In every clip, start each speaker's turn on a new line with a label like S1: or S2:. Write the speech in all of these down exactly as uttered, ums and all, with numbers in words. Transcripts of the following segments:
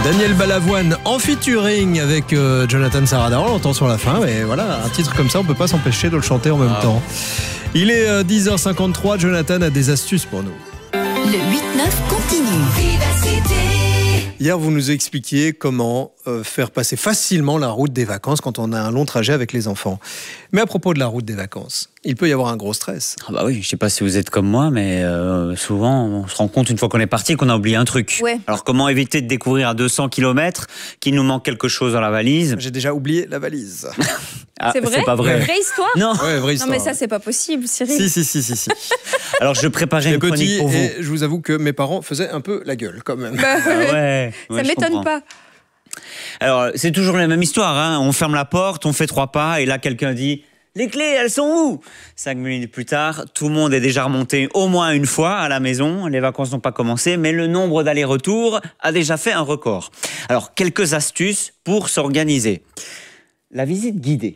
S1: Daniel Balavoine en featuring avec euh, Jonathan Sarada. On l'entend sur la fin, mais voilà, un titre comme ça, on peut pas s'empêcher de le chanter en même ah. temps. Il est euh, dix heures cinquante-trois, Jonathan a des astuces pour nous.
S2: Le huit neuf continue. Vivacité.
S1: Hier, vous nous expliquiez comment euh, faire passer facilement la route des vacances quand on a un long trajet avec les enfants. Mais à propos de la route des vacances, il peut y avoir un gros stress.
S3: Ah bah oui, je sais pas si vous êtes comme moi, mais euh, souvent on se rend compte une fois qu'on est parti qu'on a oublié un truc.
S4: Ouais.
S3: Alors comment éviter de découvrir à deux cents kilomètres qu'il nous manque quelque chose dans la valise ?
S1: J'ai déjà oublié la valise.
S3: Ah,
S4: c'est vrai ?
S3: C'est pas vrai.
S4: Vraie histoire ?
S3: Non.
S1: Ouais, vraie histoire.
S4: Non mais ça c'est pas possible, Cyril.
S1: Si, si, si, si. si.
S3: Alors je préparais une chronique
S1: petit
S3: pour vous.
S1: Et je vous avoue que mes parents faisaient un peu la gueule quand même.
S4: Bah,
S3: Ah ouais, ouais,
S4: ça
S3: je
S4: m'étonne
S3: comprends.
S4: pas.
S3: Alors c'est toujours la même histoire, hein. On ferme la porte, on fait trois pas et là quelqu'un dit « Les clés, elles sont où ?» Cinq minutes plus tard, tout le monde est déjà remonté au moins une fois à la maison. Les vacances n'ont pas commencé, mais le nombre d'allers-retours a déjà fait un record. Alors, quelques astuces pour s'organiser. La visite guidée.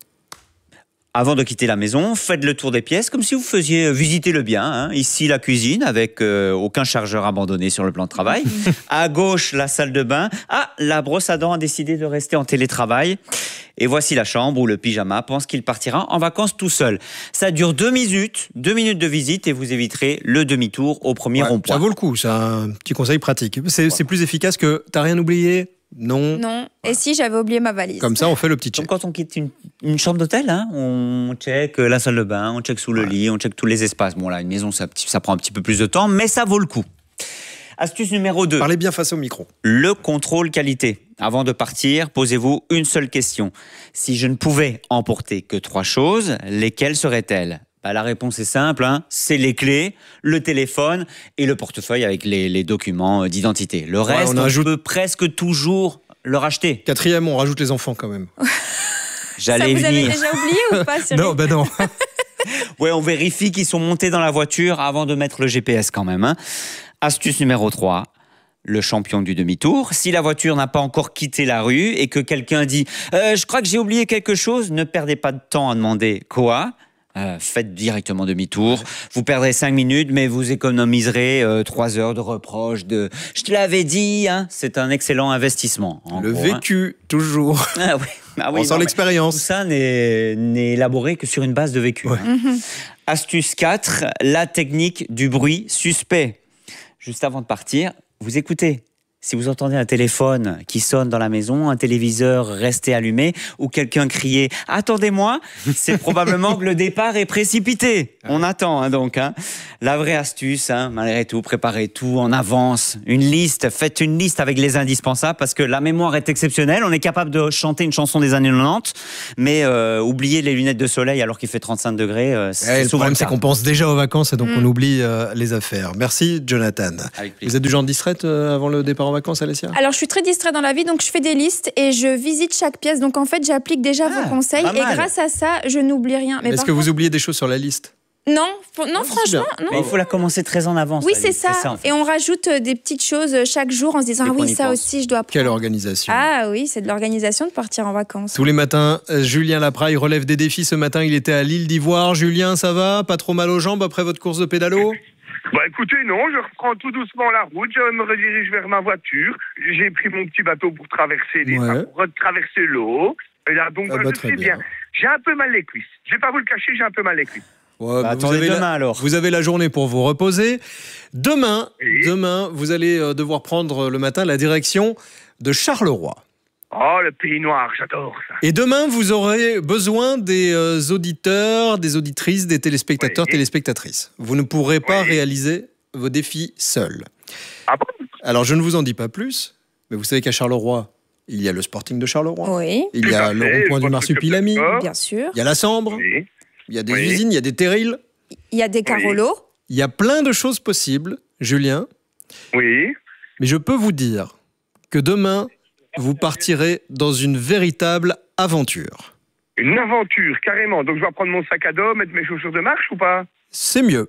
S3: Avant de quitter la maison, faites le tour des pièces comme si vous faisiez visiter le bien. Hein. Ici, la cuisine avec euh, aucun chargeur abandonné sur le plan de travail. À gauche, la salle de bain. Ah, la brosse à dents a décidé de rester en télétravail. Et voici la chambre où le pyjama pense qu'il partira en vacances tout seul. Ça dure deux minutes, deux minutes de visite et vous éviterez le demi-tour au premier
S1: Ouais,
S3: rond-point.
S1: ça vaut le coup, c'est un petit conseil pratique. C'est, voilà. c'est plus efficace que t'as rien oublié ? Non.
S4: Non. Et si j'avais oublié ma valise ?
S1: Comme ça, on fait le petit
S3: Comme
S1: check.
S3: quand on quitte une, une chambre d'hôtel, hein, on check la salle de bain, on check sous le ouais. lit, on check tous les espaces. Bon là, une maison, ça, ça prend un petit peu plus de temps, mais ça vaut le coup. Astuce numéro deux.
S1: Parlez bien face au micro.
S3: Le contrôle qualité. Avant de partir, posez-vous une seule question. Si je ne pouvais emporter que trois choses, lesquelles seraient-elles ? Bah, la réponse est simple, hein. C'est les clés, le téléphone et le portefeuille avec les, les documents d'identité. Le reste, ouais, on, on ajoute... peut presque toujours le racheter.
S1: Quatrième, on rajoute les enfants quand même.
S3: J'allais
S4: Ça, vous
S3: venir.
S4: avez déjà oublié ou pas, Cyril ?
S1: Non, ben non.
S3: Ouais, on vérifie qu'ils sont montés dans la voiture avant de mettre le G P S quand même. Hein. Astuce numéro trois. Le champion du demi-tour. Si la voiture n'a pas encore quitté la rue et que quelqu'un dit euh, « Je crois que j'ai oublié quelque chose », ne perdez pas de temps à demander « Quoi ?» Euh, faites directement demi-tour. Ouais. Vous perdrez cinq minutes, mais vous économiserez euh, trois heures de reproches. De... Je te l'avais dit, hein, c'est un excellent investissement.
S1: Le
S3: gros,
S1: vécu, hein. Toujours.
S3: Ah oui. Ah oui,
S1: on sent l'expérience.
S3: Tout ça n'est, n'est élaboré que sur une base de vécu.
S1: Ouais.
S3: Hein. Mm-hmm. Astuce quatre, la technique du bruit suspect. Juste avant de partir, vous écoutez. Si vous entendez un téléphone qui sonne dans la maison, un téléviseur resté allumé ou quelqu'un crier « Attendez-moi », c'est probablement que le départ est précipité. On attend hein, donc. Hein. La vraie astuce, hein, malgré tout, préparez tout en avance. Une liste, faites une liste avec les indispensables parce que la mémoire est exceptionnelle. On est capable de chanter une chanson des années quatre-vingt-dix, mais euh, oublier les lunettes de soleil alors qu'il fait trente-cinq degrés, euh, c'est
S1: ouais,
S3: souvent
S1: le problème,
S3: le
S1: c'est qu'on pense déjà aux vacances et donc
S4: mmh.
S1: on oublie euh, les affaires. Merci, Jonathan. Vous êtes du genre distraite euh, avant le départ en vacances, Alessia ?
S4: Alors, je suis très distraite dans la vie, donc je fais des listes et je visite chaque pièce. Donc, en fait, j'applique déjà ah, vos conseils et grâce à ça, je n'oublie rien. Mais
S1: est-ce que
S4: contre...
S1: vous oubliez des choses sur la liste ?
S4: Non, non, non franchement, non.
S3: Mais il faut la commencer très en avance.
S4: Oui, c'est ça. C'est ça en fait. Et on rajoute des petites choses chaque jour en se disant « Ah oui, ça pense. aussi, je dois prendre. »
S1: Quelle organisation.
S4: Ah oui, c'est de l'organisation de partir en vacances.
S1: Tous les matins, Julien Lapraille relève des défis. Ce matin, il était à l'île d'Ivoire. Julien, ça va ? Pas trop mal aux jambes après votre course de pédalo ?
S5: Bah écoutez, non, je reprends tout doucement la route, je me redirige vers ma voiture. J'ai pris mon petit bateau pour traverser les,
S1: ouais.
S5: pour traverser l'eau. Et là, donc,
S1: ah bah,
S5: je sais bien. bien. J'ai un peu mal les cuisses. Je vais pas vous le cacher, j'ai un peu mal les cuisses.
S1: Ouais,
S3: bah, attendez
S1: vous avez
S3: demain
S1: la,
S3: alors.
S1: Vous avez la journée pour vous reposer. Demain,
S5: oui.
S1: demain, vous allez devoir prendre le matin la direction de Charleroi.
S5: Oh, le pays noir, j'adore ça.
S1: Et demain, vous aurez besoin des euh, auditeurs, des auditrices, des téléspectateurs, oui. téléspectatrices. Vous ne pourrez pas oui. réaliser vos défis seuls.
S5: Ah bon ?
S1: Alors, je ne vous en dis pas plus, mais vous savez qu'à Charleroi, il y a le Sporting de Charleroi.
S4: Oui.
S1: Il y a le rond-point du Marsupilami.
S4: Bien sûr.
S1: Il y a la Sambre.
S5: Oui.
S1: Il y a des
S5: oui.
S1: usines, il y a des terrils.
S4: Il y a des Carolos.
S5: Oui.
S1: Il y a plein de choses possibles, Julien.
S5: Oui.
S1: Mais je peux vous dire que demain, vous partirez dans une véritable aventure.
S5: Une aventure, carrément. Donc je dois prendre mon sac à dos, mettre mes chaussures de marche ou pas ?
S1: C'est mieux.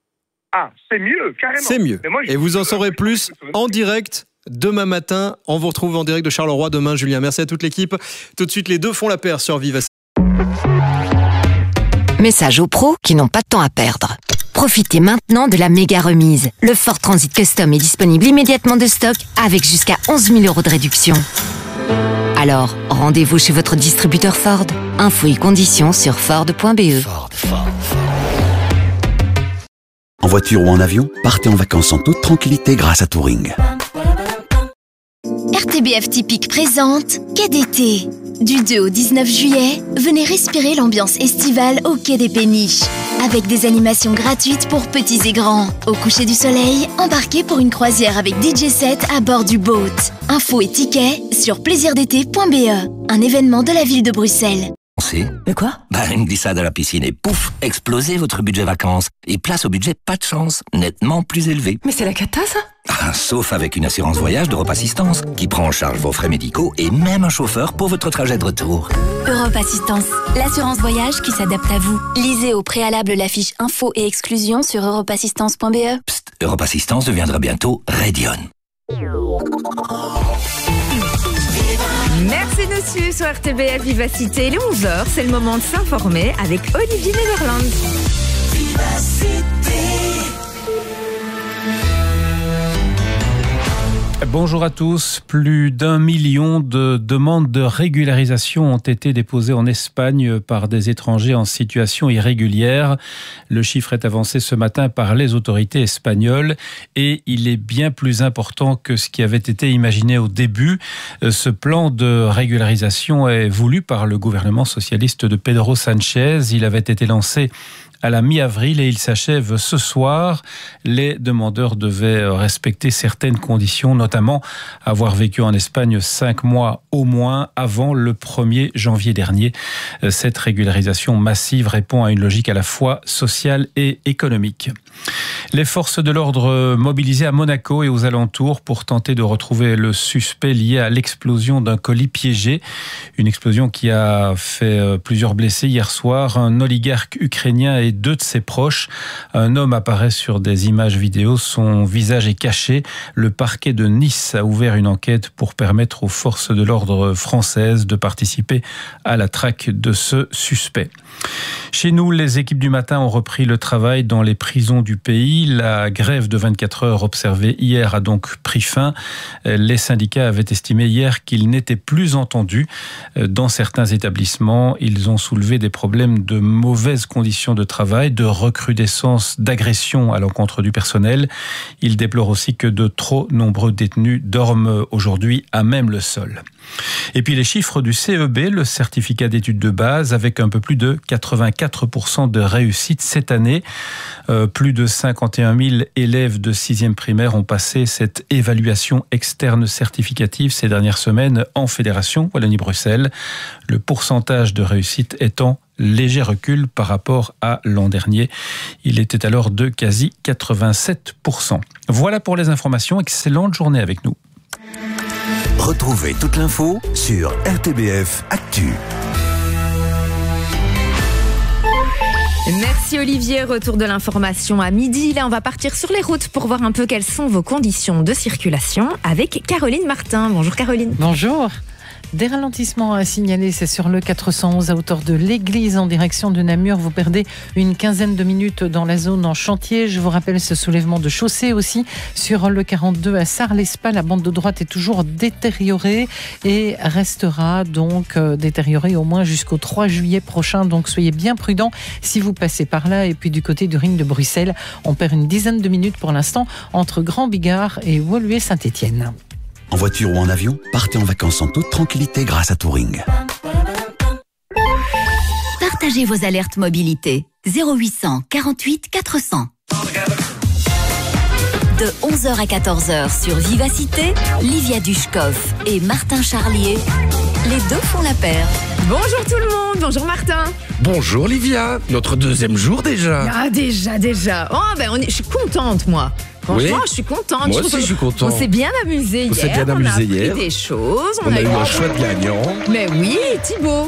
S5: Ah, c'est mieux, carrément.
S1: C'est mieux. Moi, et vous en saurez plus en direct demain matin. On vous retrouve en direct de Charleroi demain, Julien. Merci à toute l'équipe. Tout de suite, les deux font la paire sur Vivacité.
S2: Message aux pros qui n'ont pas de temps à perdre. Profitez maintenant de la méga remise. Le Ford Transit Custom est disponible immédiatement de stock avec jusqu'à onze mille euros de réduction. Alors, rendez-vous chez votre distributeur Ford. Infos et conditions sur ford point b e.
S6: Ford, Ford, Ford. En voiture ou en avion, partez en vacances en toute tranquillité grâce à Touring.
S2: R T B F Typique présente Quai d'été. Du deux au dix-neuf juillet, venez respirer l'ambiance estivale au Quai des Péniches. Avec des animations gratuites pour petits et grands. Au coucher du soleil, embarquez pour une croisière avec D J set à bord du boat. Infos et tickets sur plaisir d'été point b e. Un événement de la ville de Bruxelles.
S7: Mais quoi? Bah, une glissade à la piscine et pouf, explosez votre budget vacances. Et place au budget pas de chance, nettement plus élevé.
S8: Mais c'est la cata, ça?
S7: Ah, sauf avec une assurance voyage d'Europe Assistance, qui prend en charge vos frais médicaux et même un chauffeur pour votre trajet de retour.
S9: Europe Assistance, l'assurance voyage qui s'adapte à vous. Lisez au préalable la fiche info et exclusion sur europe assistance point b e.
S7: Psst, Europe Assistance deviendra bientôt Radion.
S10: Merci de nous suivre sur R T B F Vivacité. Il est onze heures, c'est le moment de s'informer avec Olivier Netherland.
S11: Bonjour à tous. Plus d'un million de demandes de régularisation ont été déposées en Espagne par des étrangers en situation irrégulière. Le chiffre est avancé ce matin par les autorités espagnoles et il est bien plus important que ce qui avait été imaginé au début. Ce plan de régularisation est voulu par le gouvernement socialiste de Pedro Sánchez. Il avait été lancé à la mi-avril et il s'achève ce soir. Les demandeurs devaient respecter certaines conditions, notamment avoir vécu en Espagne cinq mois au moins avant le premier janvier dernier. Cette régularisation massive répond à une logique à la fois sociale et économique. Les forces de l'ordre mobilisées à Monaco et aux alentours pour tenter de retrouver le suspect lié à l'explosion d'un colis piégé. Une explosion qui a fait plusieurs blessés hier soir. Un oligarque ukrainien et deux de ses proches. Un homme apparaît sur des images vidéo. Son visage est caché. Le parquet de Nice a ouvert une enquête pour permettre aux forces de l'ordre françaises de participer à la traque de ce suspect. Chez nous, les équipes du matin ont repris le travail dans les prisons du pays. La grève de vingt-quatre heures observée hier a donc pris fin. Les syndicats avaient estimé hier qu'ils n'étaient plus entendus. Dans certains établissements, ils ont soulevé des problèmes de mauvaises conditions de travail, de recrudescence d'agressions à l'encontre du personnel. Ils déplorent aussi que de trop nombreux détenus dorment aujourd'hui à même le sol. Et puis les chiffres du C E B, le certificat d'études de base, avec un peu plus de quatre-vingt-quatre pour cent de réussite cette année. Euh, plus de cinquante et un mille élèves de sixième primaire ont passé cette évaluation externe certificative ces dernières semaines en Fédération Wallonie-Bruxelles. Le pourcentage de réussite étant léger recul par rapport à l'an dernier. Il était alors de quasi quatre-vingt-sept pour cent. Voilà pour les informations. Excellente journée avec nous.
S6: Retrouvez toute l'info sur R T B F Actu.
S10: Merci Olivier, retour de l'information à midi. Là, on va partir sur les routes pour voir un peu quelles sont vos conditions de circulation avec Caroline Martin. Bonjour Caroline.
S12: Bonjour. Des ralentissements à signaler, c'est sur le quatre cent onze à hauteur de l'église en direction de Namur. Vous perdez une quinzaine de minutes dans la zone en chantier. Je vous rappelle ce soulèvement de chaussée aussi sur le quarante-deux à Sarlespa. La bande de droite est toujours détériorée et restera donc détériorée au moins jusqu'au trois juillet prochain. Donc soyez bien prudents si vous passez par là. Et puis du côté du ring de Bruxelles, on perd une dizaine de minutes pour l'instant entre Grand Bigard et Woluwe-Saint-Étienne.
S6: En voiture ou en avion, partez en vacances en toute tranquillité grâce à Touring.
S2: Partagez vos alertes mobilité. zéro huit cent quarante-huit quatre cents. De onze heures à quatorze heures sur Vivacité, Livia Dushkov et Martin Charlier, les deux font la paire.
S10: Bonjour tout le monde, bonjour Martin.
S13: Bonjour Livia, notre deuxième jour déjà.
S10: Ah déjà, déjà. Oh ben on est, je suis contente moi. Franchement,
S13: oui.
S10: je suis contente.
S13: Moi
S10: je
S13: aussi, je suis content.
S10: On s'est bien amusé hier.
S13: On s'est bien amusé
S10: on a
S13: hier.
S10: appris des choses.
S13: On, on a, a eu un chouette gagnant.
S10: Mais oui, Thibaut.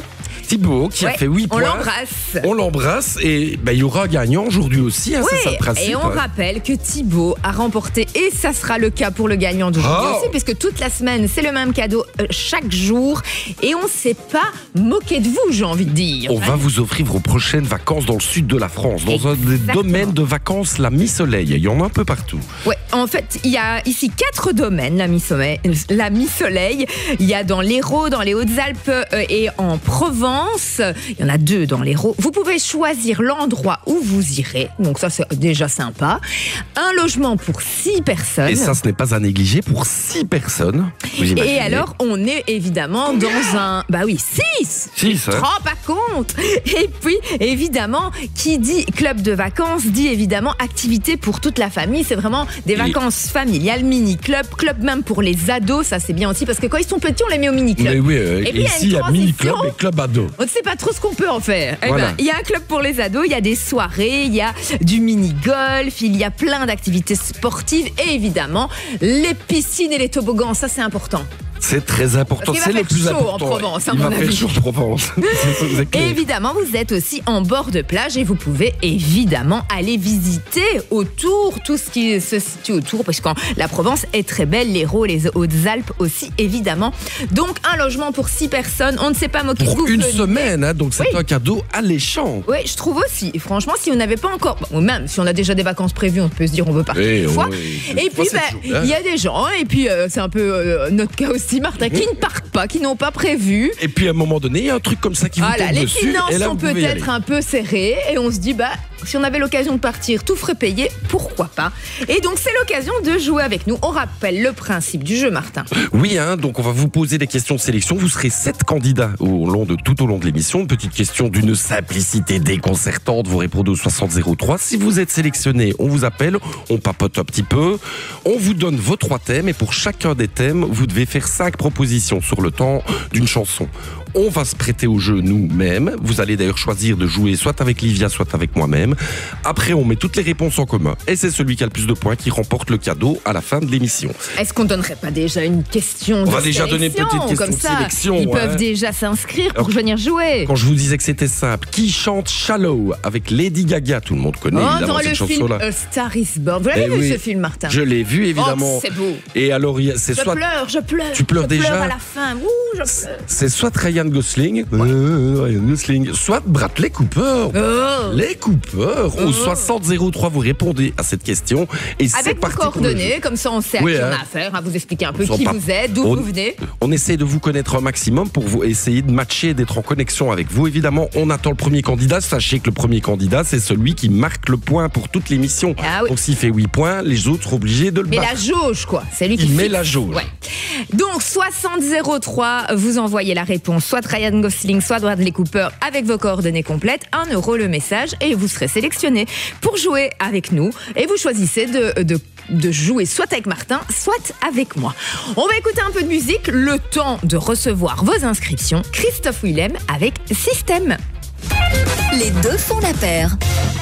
S13: Thibaut qui
S10: Ouais,
S13: a fait huit
S10: on
S13: points.
S10: l'embrasse.
S13: On l'embrasse et ben, il y aura un gagnant aujourd'hui aussi, hein,
S10: Oui,
S13: c'est ça le principe.
S10: et on rappelle que Thibaut a remporté, et ça sera le cas pour le gagnant d'aujourd'hui
S13: Oh.
S10: aussi, puisque toute la semaine, c'est le même cadeau euh, chaque jour. Et on ne s'est pas moqué de vous, j'ai envie de dire.
S13: On va vous offrir vos prochaines vacances dans le sud de la France, dans un des
S10: Exactement.
S13: domaines de vacances, la mi-soleil. Il y en a un peu partout.
S10: Ouais, en fait, il y a ici quatre domaines, la mi-soleil. La mi-soleil. Il y a dans l'Hérault, dans les Hautes-Alpes euh, et en Provence. Il y en a deux dans l'Hérault. Vous pouvez choisir l'endroit où vous irez. Donc ça, c'est déjà sympa. Un logement pour six personnes.
S13: Et ça, ce n'est pas à négliger pour six personnes. Vous
S10: Et
S13: imaginez.
S10: alors, on est évidemment dans un... Bah oui, six.
S13: Six,
S10: Tu te
S13: hein.
S10: rends pas compte. Et puis, évidemment, qui dit club de vacances, dit évidemment activité pour toute la famille. C'est vraiment des
S13: Et-
S10: vacances familiales, mini-club, club même pour les ados. Ça, c'est bien aussi, parce que quand ils sont petits, on les met au mini-club.
S13: Mais oui, euh,
S10: Et puis, il y a
S13: ici,
S10: une
S13: il y a mini-club
S10: transition.
S13: et club ado.
S10: On ne sait pas trop ce qu'on peut en faire. Eh
S13: Voilà.
S10: ben, il y a un club pour les ados, il y a des soirées, il y a du mini-golf, il y a plein d'activités sportives et évidemment, les piscines et les toboggans, ça c'est important.
S13: C'est très important,
S10: Parce qu'il
S13: c'est
S10: va
S13: le
S10: faire
S13: plus
S10: chaud en
S13: important.
S10: Provence, à
S13: il
S10: mon
S13: va faire
S10: avis.
S13: chaud en Provence. C'est- c'est clair.
S10: Et évidemment, vous êtes aussi en bord de plage et vous pouvez évidemment aller visiter autour, tout ce qui se situe autour, parce que la Provence est très belle, l'Hérault, les Hautes-Alpes aussi, évidemment. Donc, un logement pour six personnes, on ne s'est pas moqué de
S13: Pour
S10: vous.
S13: une
S10: venez.
S13: semaine, hein, donc c'est
S10: Oui.
S13: un cadeau alléchant.
S10: Oui, je trouve aussi. Et franchement, si on n'avait pas encore, bon, ou même si on a déjà des vacances prévues, on peut se dire on veut partir
S13: Eh,
S10: une fois.
S13: oui,
S10: Et
S13: une fois,
S10: puis,
S13: c'est
S10: bah,
S13: chaud, hein.
S10: il y a des gens, et puis euh, c'est un peu euh, notre cas aussi, Martin, qui ne partent pas, qui n'ont pas prévu.
S13: Et puis à un moment donné, il y a un truc comme ça qui vous
S10: Voilà,
S13: tombe
S10: les
S13: dessus.
S10: finances
S13: et là,
S10: sont
S13: vous pouvez y aller.
S10: peut-être un peu serrées et on se dit, bah, si on avait l'occasion de partir, tout frais payé, pourquoi pas. Et donc, c'est l'occasion de jouer avec nous. On rappelle le principe du jeu, Martin.
S13: Oui, hein, donc on va vous poser des questions de sélection. Vous serez sept candidats au long de, tout au long de l'émission. Une petite question d'une simplicité déconcertante. Vous répondez au soixante zéro trois. Si vous êtes sélectionné, on vous appelle, on papote un petit peu. On vous donne vos trois thèmes et pour chacun des thèmes, vous devez faire cinq propositions sur le temps d'une chanson. On va se prêter au jeu nous-mêmes. Vous allez d'ailleurs choisir de jouer soit avec Livia, soit avec moi-même. Après, on met toutes les réponses en commun. Et c'est celui qui a le plus de points qui remporte le cadeau à la fin de l'émission.
S10: Est-ce qu'on donnerait pas déjà une question
S13: On
S10: de
S13: va déjà donner une
S10: sélection,
S13: petite question
S10: comme
S13: de
S10: ça,
S13: sélection,
S10: ils
S13: ouais.
S10: peuvent déjà s'inscrire pour
S13: Alors,
S10: venir jouer.
S13: Quand je vous disais que c'était simple, qui chante Shallow avec Lady Gaga? Tout le monde connaît
S10: Oh,
S13: évidemment
S10: dans
S13: cette
S10: le film
S13: chanson-là.
S10: A Star is Born. Vous l'avez
S13: Eh
S10: vu
S13: oui.
S10: ce film, Martin?
S13: Je l'ai vu évidemment.
S10: Oh, c'est beau.
S13: Et alors, il y a- c'est
S10: Je
S13: soit
S10: pleure, je pleure.
S13: Tu pleures
S10: je
S13: déjà
S10: pleure à la fin. Ouh, je pleure.
S13: c'est soit Ryan Gosling, euh, Ryan Gosling, soit Bradley Cooper.
S10: Oh.
S13: Les Cooper. Au soixante zéro trois, vous répondez à cette question et c'est
S10: Avec vos
S13: parti pour le jeu.
S10: coordonnées, comme ça on sait à
S13: Oui,
S10: qui
S13: hein.
S10: on a affaire, à vous expliquer un peu
S13: On s'en
S10: qui
S13: pas-
S10: vous êtes, d'où
S13: on-
S10: vous venez.
S13: On essaie de vous connaître un maximum pour vous essayer de matcher, d'être en connexion avec vous. Évidemment, on attend le premier candidat. Sachez que le premier candidat, c'est celui qui marque le point pour toute l'émission.
S10: Ah oui.
S13: Donc s'il fait huit points, les autres seront obligés de le
S10: Mais
S13: battre.
S10: la jauge, quoi. C'est lui qui
S13: Il met
S10: fixe.
S13: la jauge.
S10: Ouais. Donc, soixante zéro trois, vous envoyez la réponse, soit Ryan Gosling, soit Bradley Cooper, avec vos coordonnées complètes, un euro le message, et vous serez sélectionné pour jouer avec nous. Et vous choisissez de, de, de jouer soit avec Martin, soit avec moi. On va écouter un peu de musique, le temps de recevoir vos inscriptions. Christophe Willem avec Système.
S2: Les deux font la paire.